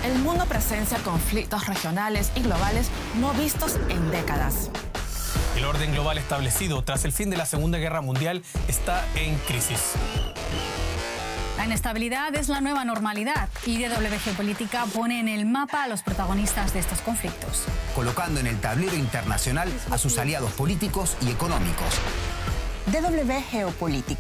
El mundo presencia conflictos regionales y globales no vistos en décadas. El orden global establecido tras el fin de la Segunda Guerra Mundial está en crisis. La inestabilidad es la nueva normalidad y DW Geopolítica pone en el mapa a los protagonistas de estos conflictos, colocando en el tablero internacional a sus aliados políticos y económicos. DW Geopolítica